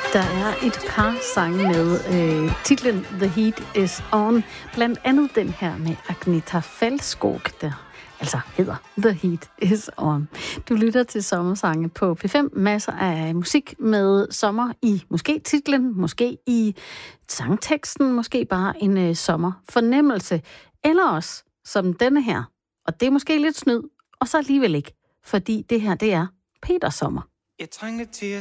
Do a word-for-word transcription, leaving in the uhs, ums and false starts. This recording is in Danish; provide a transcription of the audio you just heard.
Der er et par sange med øh, titlen The Heat Is On. Blandt andet den her med Agneta Fältskog, der altså hedder The Heat Is On. Du lytter til sommersange på P fem. Masser af musik med sommer i måske titlen, måske i sangteksten, måske bare en øh, sommerfornemmelse. Eller også som denne her. Og det er måske lidt snyd, og så alligevel ikke. Fordi det her, det er Peters sommer. Jeg trængte til at